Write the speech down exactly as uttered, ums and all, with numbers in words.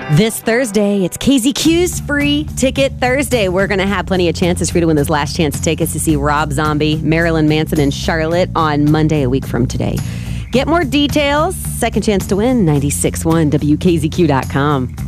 This Thursday, it's K Z Q's Free Ticket Thursday. We're going to have plenty of chances for you to win those last chance tickets to see Rob Zombie, Marilyn Manson, and Charlotte on Monday, a week from today. Get more details, second chance to win, nine six one W K Z Q dot com.